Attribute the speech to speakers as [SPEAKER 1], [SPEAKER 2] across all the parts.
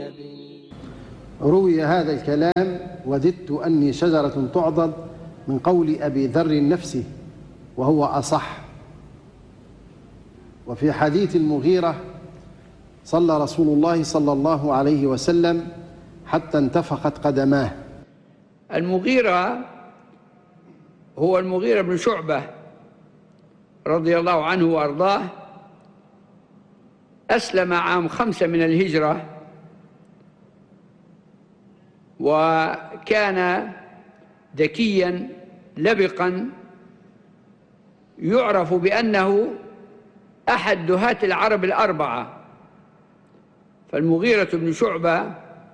[SPEAKER 1] روي هذا الكلام وددت أني شجرة تعضد من قول أبي ذر نفسه، وهو أصح. وفي حديث المغيرة صلى رسول الله صلى الله عليه وسلم حتى انتفخت قدماه.
[SPEAKER 2] المغيرة هو المغيرة بن شعبة رضي الله عنه وأرضاه، أسلم عام 5 من الهجرة، وكان ذكيا لبقا، يعرف بأنه أحد دهاة العرب الأربعة. فالمغيرة بن شعبة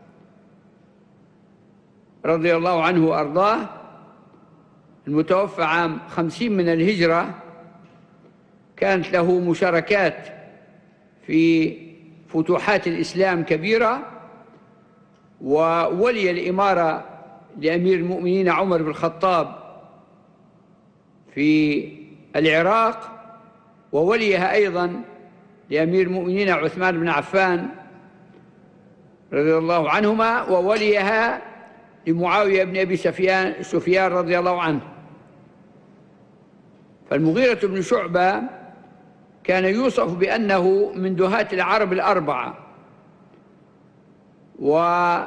[SPEAKER 2] رضي الله عنه وأرضاه المتوفى عام 50 من الهجرة، كانت له مشاركات في فتوحات الإسلام كبيرة، وولي الإمارة لأمير المؤمنين عمر بن الخطاب في العراق، ووليها أيضا لأمير المؤمنين عثمان بن عفان رضي الله عنهما، ووليها لمعاوية بن أبي سفيان رضي الله عنه. فالمغيرة بن شعبة كان يوصف بأنه من دهاة العرب الأربعة. وعند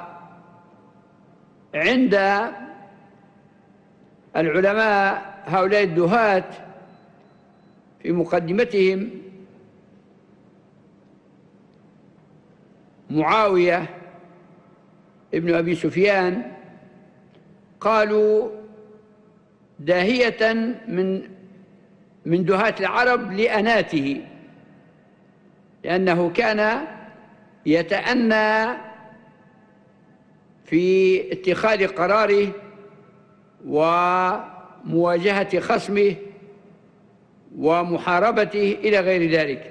[SPEAKER 2] العلماء هؤلاء الدهاة في مقدمتهم معاوية ابن أبي سفيان، قالوا داهية من دهاة العرب لأناته، لأنه كان يتأنى في اتخاذ قراره ومواجهة خصمه ومحاربته إلى غير ذلك.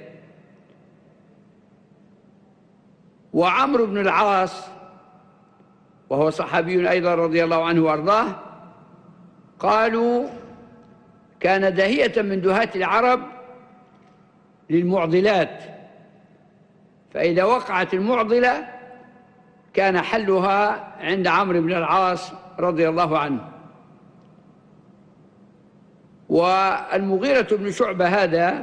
[SPEAKER 2] وعمرو بن العاص وهو صحابي أيضا رضي الله عنه وأرضاه، قالوا كان داهية من دهاة العرب للمعضلات، فإذا وقعت المعضلة كان حلها عند عمرو بن العاص رضي الله عنه. والمغيرة بن شعبة هذا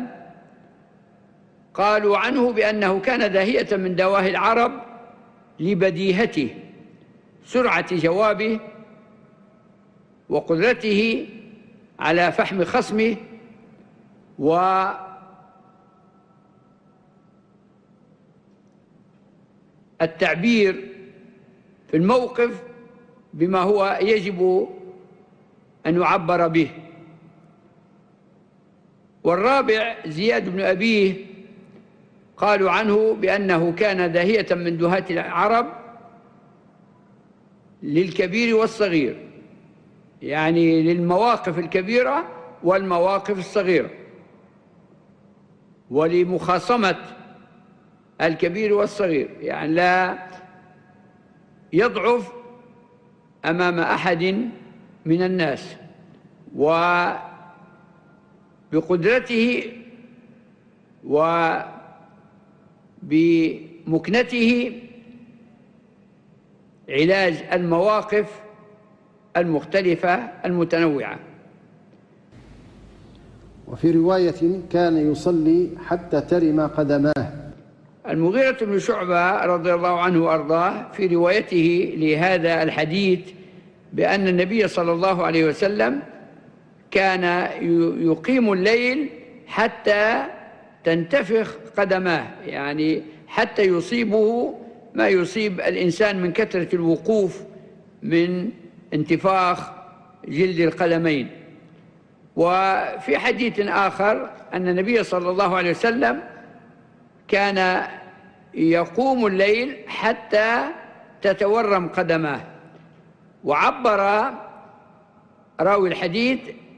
[SPEAKER 2] قالوا عنه بأنه كان داهية من دواهي العرب لبديهته، سرعة جوابه، وقدرته على فحم خصمه، والتعبير في الموقف بما هو يجب أن يعبر به. والرابع زياد بن أبيه، قالوا عنه بأنه كان داهية من دهاة العرب للكبير والصغير، يعني للمواقف الكبيرة والمواقف الصغيرة، ولمخاصمة الكبير والصغير، يعني لا يضعف أمام أحد من الناس، وبقدرته وبمكنته علاج المواقف المختلفة المتنوعة.
[SPEAKER 1] وفي رواية كان يصلي حتى ترم قدماه.
[SPEAKER 2] المغيرة بن شعبة رضي الله عنه وأرضاه في روايته لهذا الحديث بأن النبي صلى الله عليه وسلم كان يقيم الليل حتى تنتفخ قدماه، يعني حتى يصيبه ما يصيب الإنسان من كثرة الوقوف من انتفاخ جلد القدمين. وفي حديث آخر أن النبي صلى الله عليه وسلم كان يقوم الليل حتى تتورم قدماه. وعبر راوي الحديث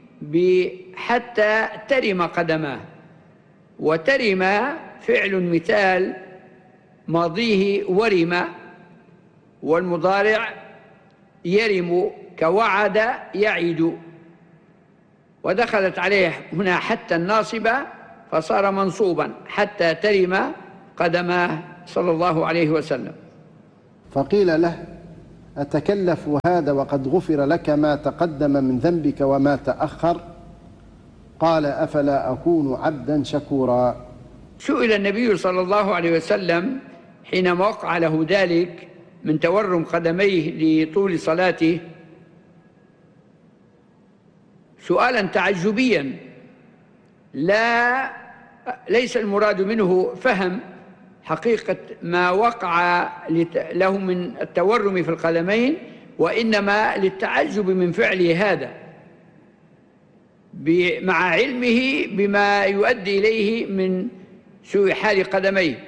[SPEAKER 2] بحتى ترم قدماه، وترم فعل مثال ماضيه ورم، والمضارع يرم كوعد يعد، ودخلت عليه هنا حتى الناصبة فصار منصوبا حتى ترم قدماه صلى الله عليه وسلم.
[SPEAKER 1] فقيل له: أتكلف هذا وقد غفر لك ما تقدم من ذنبك وما تأخر؟ قال: أفلا أكون عبدا شكورا.
[SPEAKER 2] سئل النبي صلى الله عليه وسلم حينما وقع له ذلك من تورم قدميه لطول صلاته سؤالا تعجبيا، ليس المراد منه فهم حقيقة ما وقع له من التورم في القدمين، وإنما للتعجب من فعله هذا مع علمه بما يؤدي إليه من سوء حال قدميه.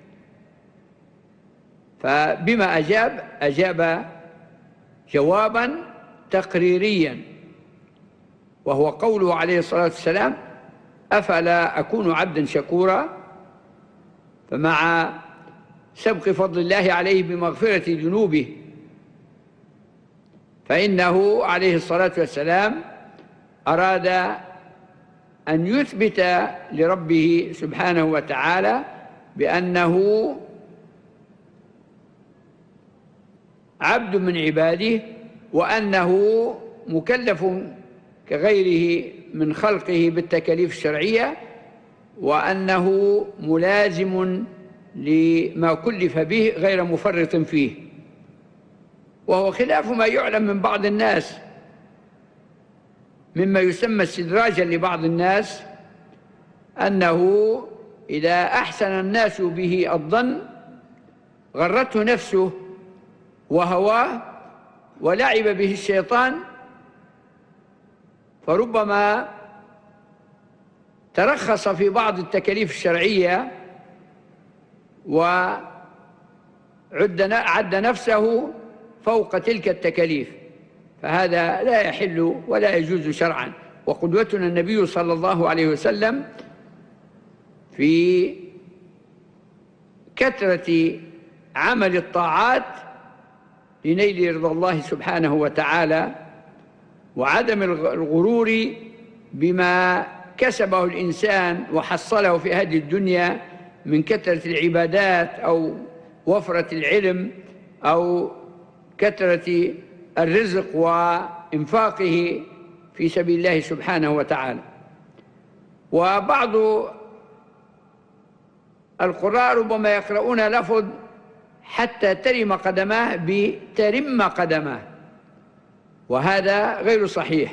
[SPEAKER 2] فبما أجاب جوابا تقريريا، وهو قوله عليه الصلاة والسلام: أفلا أكون عبدا شكورا. فمع سبق فضل الله عليه بمغفرة ذنوبه فإنه عليه الصلاة والسلام أراد أن يثبت لربه سبحانه وتعالى بأنه عبد من عباده، وأنه مكلف كغيره من خلقه بالتكاليف الشرعية، وأنه ملازم لما كلف به غير مفرط فيه. وهو خلاف ما يعلم من بعض الناس مما يسمى استدراجا لبعض الناس، أنه إذا أحسن الناس به الظن غرته نفسه وهواه ولعب به الشيطان، فربما ترخص في بعض التكاليف الشرعية وعد نفسه فوق تلك التكاليف، فهذا لا يحل ولا يجوز شرعا. وقدوتنا النبي صلى الله عليه وسلم في كثرة عمل الطاعات لنيل رضا الله سبحانه وتعالى، وعدم الغرور بما كسبه الإنسان وحصله في هذه الدنيا من كثرة العبادات أو وفرة العلم أو كثرة الرزق وإنفاقه في سبيل الله سبحانه وتعالى. وبعض القراء ربما يقرؤون لفظ حتى ترم قدماه بترم قدماه، وهذا غير صحيح.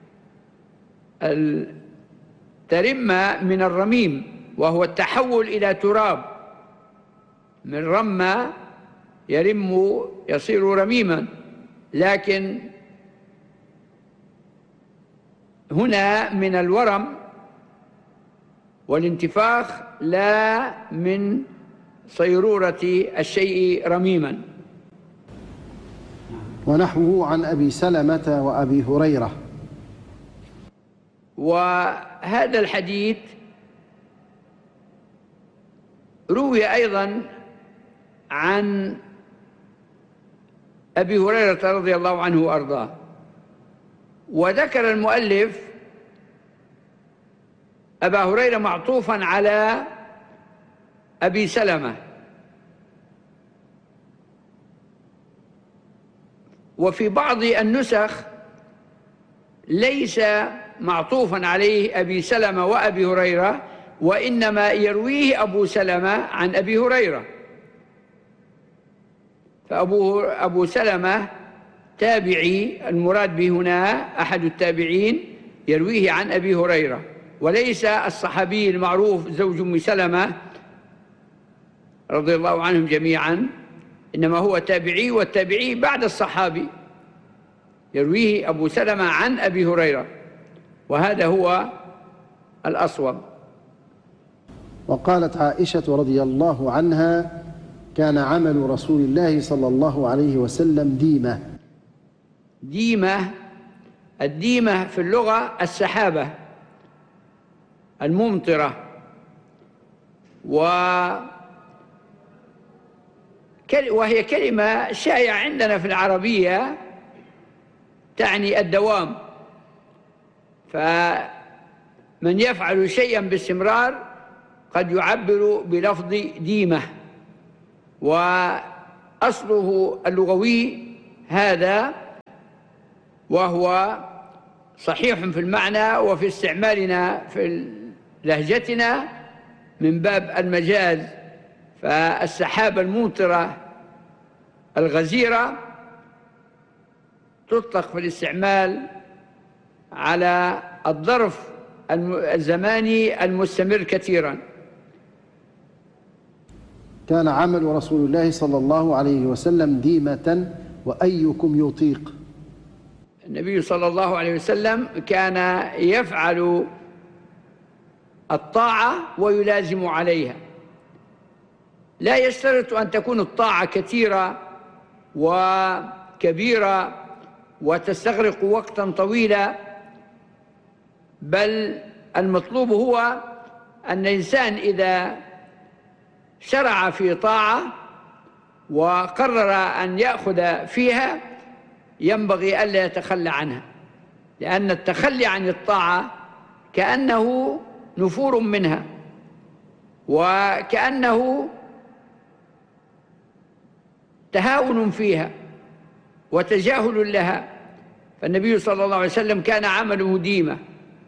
[SPEAKER 2] الترم من الرميم، وهو التحول إلى تراب، من رمى يرم يصير رميما، لكن هنا من الورم والانتفاخ لا من صيرورة الشيء رميما.
[SPEAKER 1] ونحوه عن أبي سلمة وأبي هريرة.
[SPEAKER 2] وهذا الحديث روي أيضا عن أبي هريرة رضي الله عنه وأرضاه، وذكر المؤلف أبا هريرة معطوفا على أبي سلمة، وفي بعض النسخ ليس معطوفا عليه أبي سلمة وأبي هريرة، وإنما يرويه أبو سلمة عن أبي هريرة. فأبو سلمة تابعي، المراد به هنا أحد التابعين يرويه عن أبي هريرة، وليس الصحابي المعروف زوج أم سلمة رضي الله عنهم جميعا، إنما هو تابعي، والتابعي بعد الصحابي يرويه أبو سلمة عن أبي هريرة، وهذا هو الأصوب.
[SPEAKER 1] وقالت عائشة رضي الله عنها: كان عمل رسول الله صلى الله عليه وسلم ديمة.
[SPEAKER 2] ديمة، الديمة في اللغة السحابة الممطرة، وهي كلمة شائعة عندنا في العربية تعني الدوام، فمن يفعل شيئا باستمرار قد يعبر بلفظ ديمة. أصله اللغوي هذا، وهو صحيح في المعنى وفي استعمالنا في لهجتنا من باب المجاز. فالسحابة الممطرة الغزيرة تطلق في الاستعمال على الظرف الزماني المستمر كثيرا.
[SPEAKER 1] كان عمل رسول الله صلى الله عليه وسلم ديمة وأيكم يطيق.
[SPEAKER 2] النبي صلى الله عليه وسلم كان يفعل الطاعة ويلازم عليها، لا يشترط أن تكون الطاعة كثيرة وكبيرة وتستغرق وقتا طويلا، بل المطلوب هو أن الإنسان إذا شرع في طاعة وقرر أن يأخذ فيها ينبغي ألا يتخلى عنها، لأن التخلي عن الطاعة كأنه نفور منها وكأنه تهاون فيها وتجاهل لها. فالنبي صلى الله عليه وسلم كان عمله ديمة،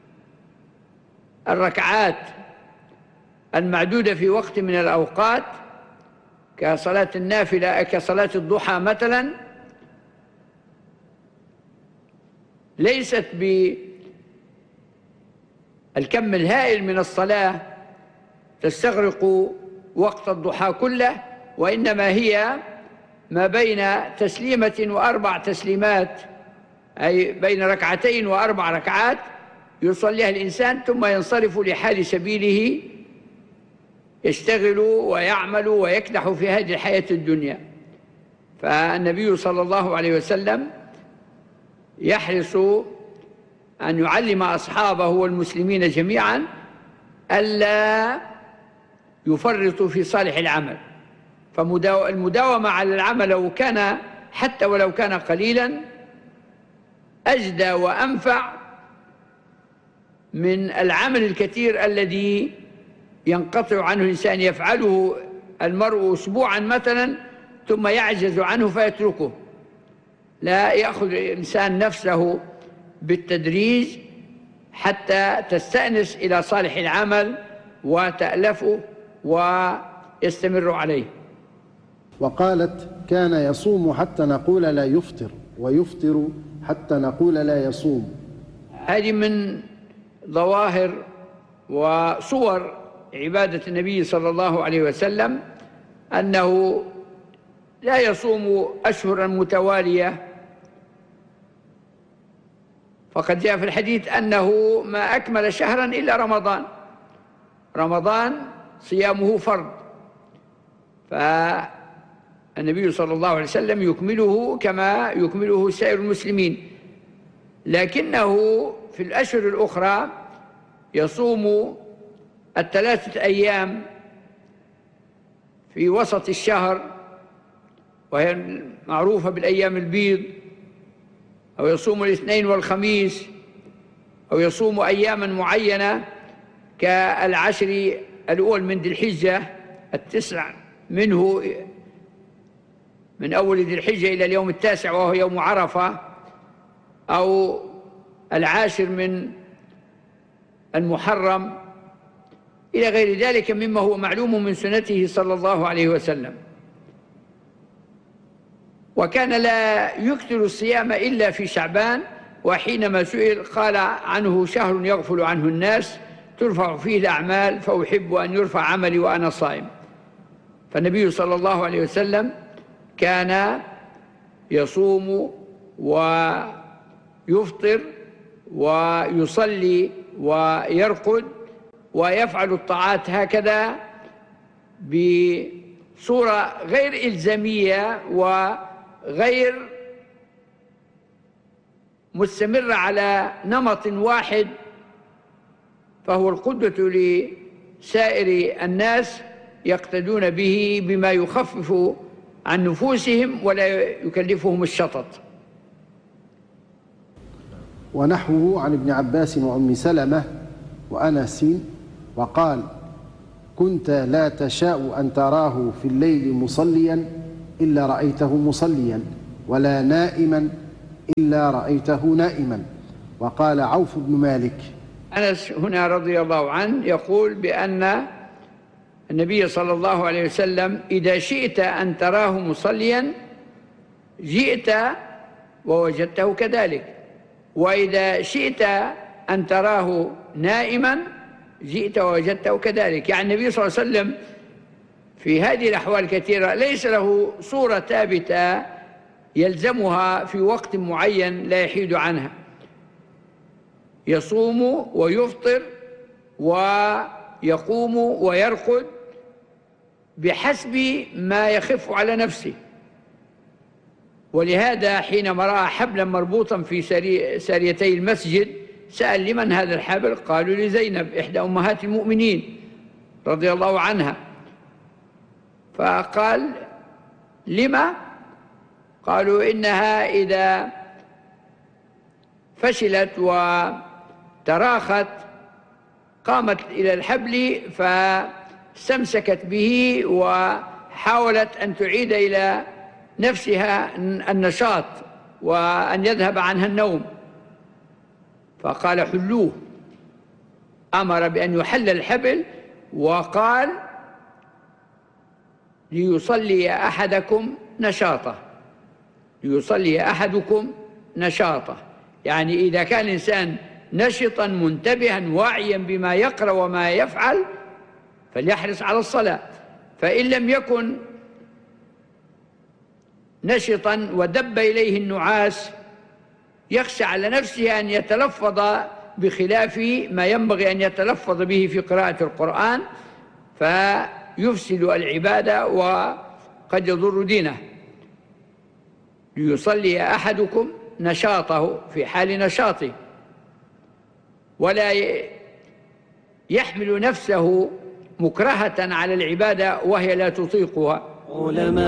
[SPEAKER 2] الركعات المعدودة في وقت من الأوقات كصلاة النافلة كصلاة الضحى مثلا ليست بالكم الهائل من الصلاة تستغرق وقت الضحى كله، وإنما هي ما بين تسليمة وأربع تسليمات، أي بين ركعتين وأربع ركعات يصليها الإنسان ثم ينصرف لحال سبيله يشتغل ويعمل ويكدح في هذه الحياة الدنيا. فالنبي صلى الله عليه وسلم يحرص أن يعلم أصحابه والمسلمين جميعا ألا يفرطوا في صالح العمل، فالمداومة على العمل لو كان حتى ولو كان قليلا أجدى وأنفع من العمل الكثير الذي ينقطع عنه الإنسان، يفعله المرء أسبوعا مثلا ثم يعجز عنه فيتركه. لا، يأخذ الإنسان نفسه بالتدريج حتى تستأنس إلى صالح العمل وتألفه ويستمر عليه.
[SPEAKER 1] وقالت كان يصوم حتى نقول لا يفطر ويفطر حتى نقول لا يصوم.
[SPEAKER 2] هذه من ظواهر وصور عبادة النبي صلى الله عليه وسلم أنه لا يصوم أشهرا متوالية، فقد جاء في الحديث أنه ما أكمل شهرا إلا رمضان صيامه فرض، فالنبي صلى الله عليه وسلم يكمله كما يكمله سائر المسلمين، لكنه في الأشهر الأخرى يصوم الثلاثة أيام في وسط الشهر وهي معروفة بالأيام البيض، أو يصوم الاثنين والخميس، أو يصوم أياما معينة كالعشر الأول من ذي الحجة، التسع منه من أول ذي الحجة إلى اليوم التاسع وهو يوم عرفة، أو العاشر من المحرم، إلى غير ذلك مما هو معلوم من سنته صلى الله عليه وسلم. وكان لا يكثر الصيام إلا في شعبان، وحينما سئل قال عنه شهر يغفل عنه الناس ترفع فيه الأعمال فأحب أن يرفع عملي وأنا صائم. فالنبي صلى الله عليه وسلم كان يصوم ويفطر ويصلي ويرقد ويفعل الطاعات هكذا بصورة غير إلزامية وغير مستمرة على نمط واحد، فهو القدوة لسائر الناس يقتدون به بما يخفف عن نفوسهم ولا يكلفهم الشطط.
[SPEAKER 1] ونحوه عن ابن عباس وأم سلمة وأنس وقال كنت لا تشاء أن تراه في الليل مصليا إلا رأيته مصليا، ولا نائما إلا رأيته نائما. وقال عوف بن مالك:
[SPEAKER 2] أنس هنا رضي الله عنه يقول بأن النبي صلى الله عليه وسلم إذا شئت أن تراه مصليا جئت ووجدته كذلك، وإذا شئت أن تراه نائما جئت ووجدته كذلك. يعني النبي صلى الله عليه وسلم في هذه الأحوال كثيرة ليس له صورة ثابتة يلزمها في وقت معين لا يحيد عنها، يصوم ويفطر ويقوم ويرقد بحسب ما يخف على نفسه. ولهذا حينما رأى حبلا مربوطا في ساريتي المسجد سأل: لمن هذا الحبل؟ قالوا: لزينب إحدى أمهات المؤمنين رضي الله عنها. فقال: لما؟ قالوا: إنها إذا فشلت وتراخت قامت إلى الحبل فاستمسكت به وحاولت أن تعيد إلى نفسها النشاط وأن يذهب عنها النوم، فقال: حلوه. أمر بأن يحل الحبل وقال: ليصلي أحدكم نشاطه، ليصلي أحدكم نشاطه. يعني إذا كان الإنسان نشطا منتبها واعيا بما يقرأ وما يفعل فليحرص على الصلاة. فإن لم يكن نشطا ودب إليه النعاس يخشى على نفسه أن يتلفظ بخلاف ما ينبغي أن يتلفظ به في قراءة القرآن فيفسد العبادة وقد يضر دينه. ليصلي أحدكم نشاطه في حال نشاطه، ولا يحمل نفسه مكرهة على العبادة وهي لا تطيقها.